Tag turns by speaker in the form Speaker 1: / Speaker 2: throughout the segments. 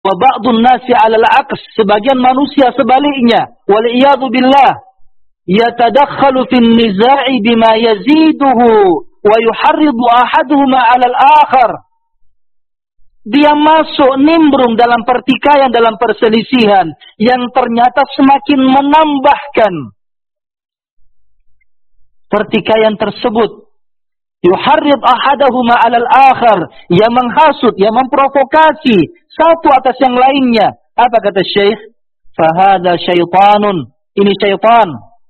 Speaker 1: Wa ba'dun nasi 'alal 'aks, sebagian manusia sebaliknya, wal iyadu billah, yatadakhalu fin niza'i bima yaziduhu wa yuharridu ahaduhuma 'alal akhar. Dia masuk nimbrung dalam pertikaian, dalam perselisihan yang ternyata semakin menambahkan pertikaian tersebut. Yuharrid ahadahuma 'alal akhar, yang menghasut, yang memprovokasi satu atas yang lainnya. Apa kata Syekh? Fahada syaitanun, ini syaitan.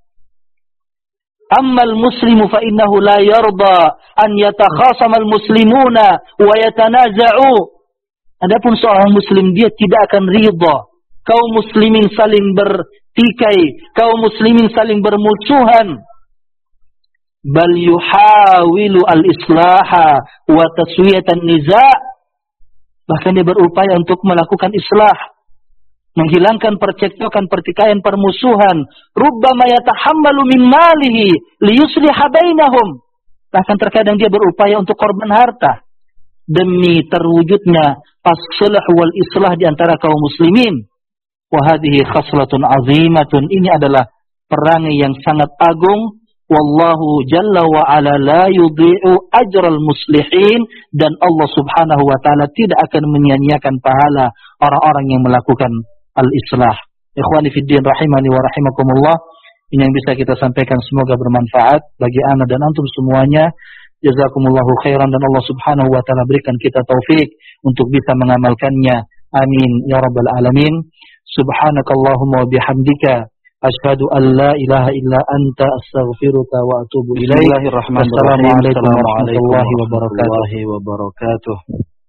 Speaker 1: Ammal muslimu fa innahu la yarda an yatakhasama al-muslimuna wa yatanaza'u. Adapun seorang muslim, dia tidak akan ridha kaum muslimin saling bertikai, kaum muslimin saling bermusuhan. Bal yuhawilu al-islaha wa taswiyatan niza'. Bahkan dia berupaya untuk melakukan islah, menghilangkan percekcokan, pertikaian, permusuhan. Rubbama yatahammalu min malihi liyusliha bainahum. Bahkan terkadang dia berupaya untuk korban harta demi terwujudnya as-sulh wal islah di antara kaum muslimin. Wa hadhihi khaslatun azimatun, ini adalah perangai yang sangat agung. Wallahu jalla wa ala la yudhi'u ajral muslihin, dan Allah subhanahu wa ta'ala tidak akan menyia-nyiakan pahala orang-orang yang melakukan al-islah. Ikhwani fiddin rahimani wa rahimakumullah, ini yang bisa kita sampaikan, semoga bermanfaat bagi ana dan antum semuanya. Jazakumullahu khairan, dan Allah subhanahu wa ta'ala berikan kita taufik untuk bisa mengamalkannya. Amin ya rabbal alamin. Subhanakallahumma wa bihamdika asyhadu an la ilaha illa anta astaghfiruka wa atubu ilaik. Bismillahirrahmanirrahim. Assalamualaikum warahmatullahi wabarakatuh.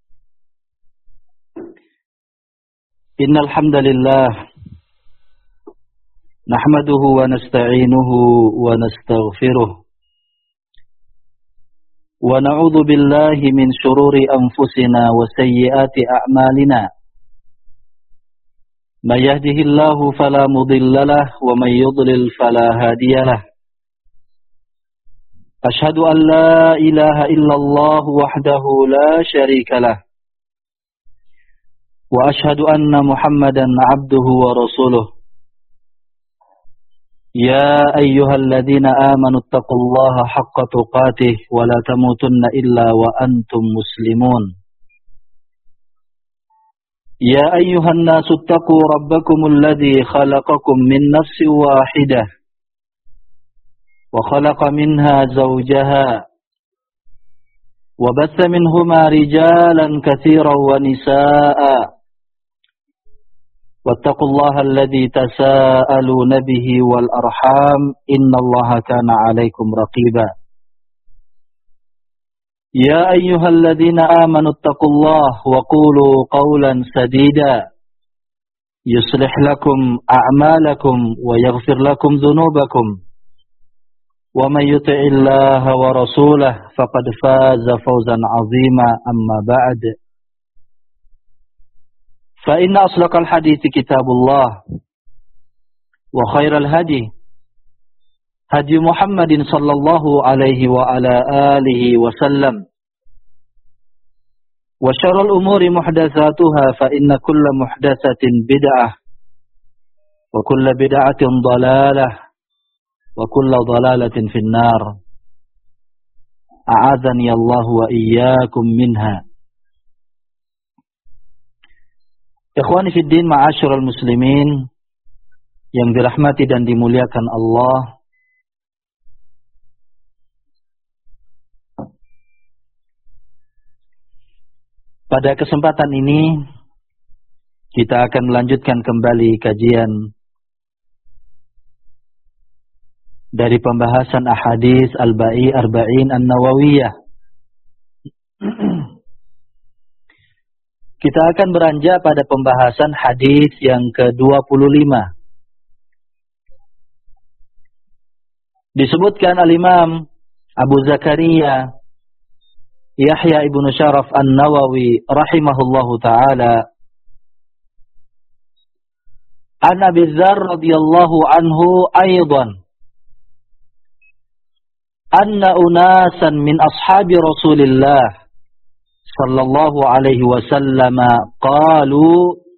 Speaker 1: Innal hamdalillah nahmaduhu wa nasta'inuhu wa nastaghfiruh. Wa na'udzu billahi min syururi anfusina wa sayyiati a'malina. May yahdihillahu fala mudilla lahu wa may yudlil fala hadiya lahu. Ashhadu an la ilaha illallah wahdahu la syarika lahu. Wa ashhadu anna Muhammadan 'abduhu wa rasuluh. Ya ayyuhalladzina amanu taqullaha haqqa tuqatih wa la tamutunna illa wa antum muslimun. Ya ayyuhan nasu taqu rabbakumul ladzi khalaqakum min nafsin wahidah wa khalaqa minha zawjaha wa batha minhuma rijalan katsiran wa nisaa'a. واتقوا الله الذي تساءلون به والأرحام إن الله كان عليكم رقيبا يا أيها الذين آمنوا اتقوا الله وقولوا قولا سديدا يصلح لكم أعمالكم ويغفر لكم ذنوبكم ومن يطع الله ورسوله فقد فاز فوزا عظيما أما بعد فإن أصدق الحديث كتاب الله وخير الهدي هدي محمد صلى الله عليه وعلى آله وسلم وشر الأمور محدثاتها فإن كل محدثة بدعة وكل بدعة ضلالة وكل ضلالة في النار أعاذني الله وإياكم منها. Ikhwani fiddin, ma'asyiral muslimin yang dirahmati dan dimuliakan Allah. Pada kesempatan ini kita akan melanjutkan kembali kajian dari pembahasan ahadits arba'in an-nawawiyah. Kita akan beranjak pada pembahasan hadis yang ke-25. Disebutkan al-Imam Abu Zakaria Yahya ibnu Syaraf an-Nawawi rahimahullahu ta'ala an Abi Dzar radhiyallahu anhu aidan anna unasan min ashabi Rasulillah sallallahu alaihi wasallam qalu